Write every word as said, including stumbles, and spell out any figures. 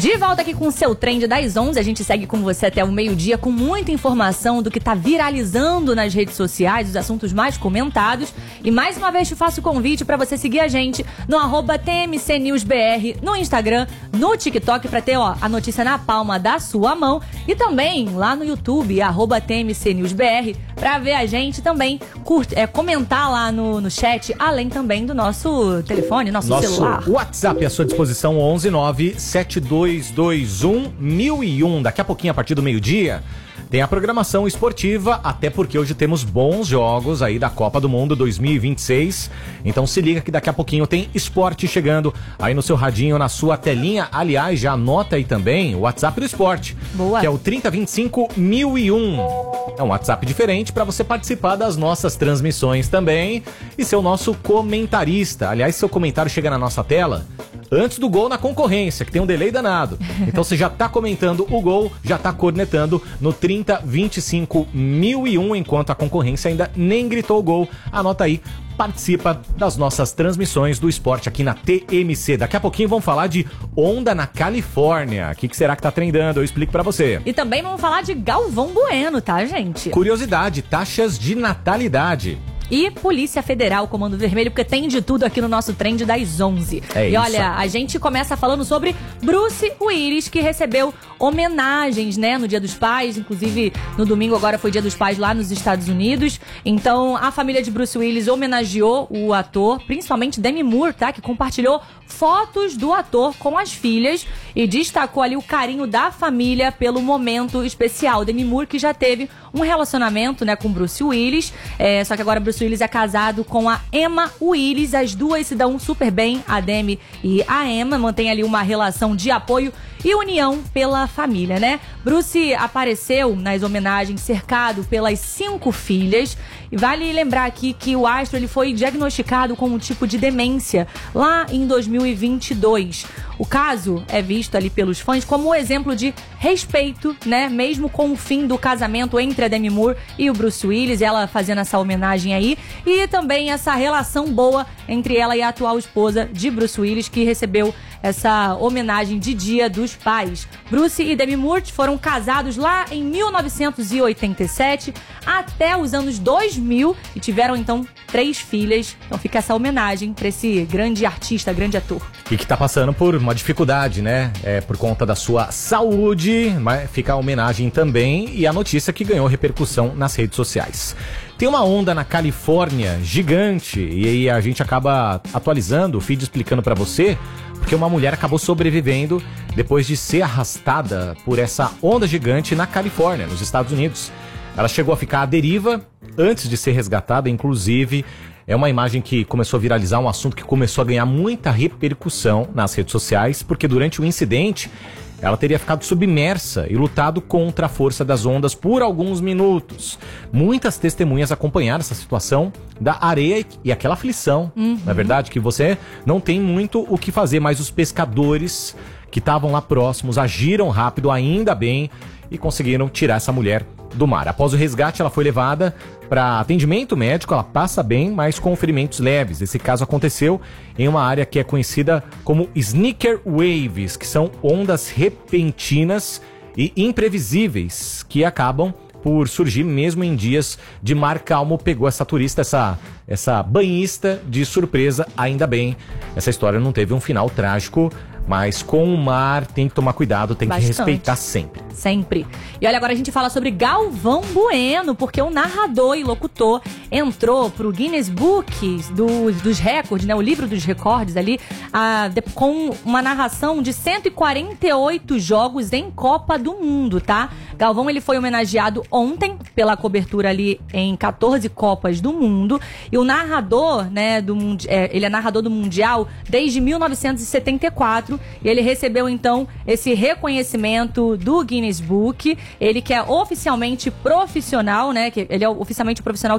De volta aqui com o seu Trend das onze, a gente segue com você até o meio-dia com muita informação do que tá viralizando nas redes sociais, os assuntos mais comentados. E mais uma vez te faço o convite para você seguir a gente no arroba T M C News B R, no Instagram, no TikTok, para ter ó, a notícia na palma da sua mão. E também lá no YouTube, arroba T M C News B R, para ver a gente também, curte, é, comentar lá no, no chat, além também do nosso telefone, nosso, nosso celular. Nosso WhatsApp à sua disposição, onze nove sete dois dois um mil e um. Daqui a pouquinho, a partir do meio-dia, tem a programação esportiva, até porque hoje temos bons jogos aí da Copa do Mundo dois mil e vinte e seis. Então se liga que daqui a pouquinho tem esporte chegando aí no seu radinho, na sua telinha. Aliás, já anota aí também o WhatsApp do esporte. Boa. Que é o trinta vinte e cinco mil e um. É um WhatsApp diferente para você participar das nossas transmissões também e ser o nosso comentarista. Aliás, seu comentário chega na nossa tela antes do gol na concorrência, que tem um delay danado. Então você já tá comentando o gol, já tá cornetando no trinta vinte e cinco mil e um, enquanto a concorrência ainda nem gritou o gol. Anota aí, participa das nossas transmissões do esporte aqui na T M C. Daqui a pouquinho vamos falar de onda na Califórnia. O que, que será que tá trendando? Eu explico pra você. E também vamos falar de Galvão Bueno, tá, gente? Curiosidade, taxas de natalidade. E Polícia Federal, Comando Vermelho, porque tem de tudo aqui no nosso Trend das onze. É e isso. olha, a gente começa falando sobre Bruce Willis, que recebeu homenagens, né, no Dia dos Pais. Inclusive, no domingo agora foi Dia dos Pais lá nos Estados Unidos. Então, a família de Bruce Willis homenageou o ator, principalmente Demi Moore, tá, que compartilhou fotos do ator com as filhas e destacou ali o carinho da família pelo momento especial. Demi Moore, que já teve um relacionamento, né, com Bruce Willis, é, só que agora Bruce Willis é casado com a Emma Willis. As duas se dão super bem, a Demi e a Emma, mantém ali uma relação de apoio e união pela família, né? Bruce apareceu nas homenagens cercado pelas cinco filhas. E vale lembrar aqui que o astro ele foi diagnosticado com um tipo de demência lá em dois mil e vinte e dois. O caso é visto ali pelos fãs como um exemplo de respeito, né? Mesmo com o fim do casamento entre a Demi Moore e o Bruce Willis, ela fazendo essa homenagem aí. E também essa relação boa entre ela e a atual esposa de Bruce Willis, que recebeu essa homenagem de Dia dos Pais. Bruce e Demi Moore foram casados lá em mil novecentos e oitenta e sete até os anos dois mil e tiveram então três filhas. Então fica essa homenagem para esse grande artista, grande ator. E que tá passando por uma dificuldade, né? É, por conta da sua saúde, mas fica a homenagem também e a notícia que ganhou repercussão nas redes sociais. Tem uma onda na Califórnia gigante e aí a gente acaba atualizando o feed, explicando pra você, porque uma mulher acabou sobrevivendo depois de ser arrastada por essa onda gigante na Califórnia, nos Estados Unidos. Ela chegou a ficar à deriva antes de ser resgatada, inclusive. É uma imagem que começou a viralizar, um assunto que começou a ganhar muita repercussão nas redes sociais, porque durante o incidente ela teria ficado submersa e lutado contra a força das ondas por alguns minutos. Muitas testemunhas acompanharam essa situação da areia e aquela aflição, uhum. Na verdade, que você não tem muito o que fazer, mas os pescadores que estavam lá próximos agiram rápido, ainda bem, e conseguiram tirar essa mulher do mar. Após o resgate, ela foi levada para atendimento médico, ela passa bem, mas com ferimentos leves. Esse caso aconteceu em uma área que é conhecida como Sneaker Waves, que são ondas repentinas e imprevisíveis que acabam por surgir mesmo em dias de mar calmo. Pegou essa turista, essa, essa banhista de surpresa, ainda bem. Essa história não teve um final trágico, mas com o mar tem que tomar cuidado, tem Bastante. que respeitar sempre. Sempre. E olha, agora a gente fala sobre Galvão Bueno, porque o narrador e locutor entrou pro Guinness Book do, dos recordes, né? O livro dos recordes ali, a, de, com uma narração de cento e quarenta e oito jogos em Copa do Mundo, tá? Galvão, ele foi homenageado ontem pela cobertura ali em quatorze Copas do Mundo. E o narrador, né, do, é, ele é narrador do Mundial desde mil novecentos e setenta e quatro. E ele recebeu, então, esse reconhecimento do Guinness Book. Ele que é oficialmente profissional, né? Que ele é oficialmente profissional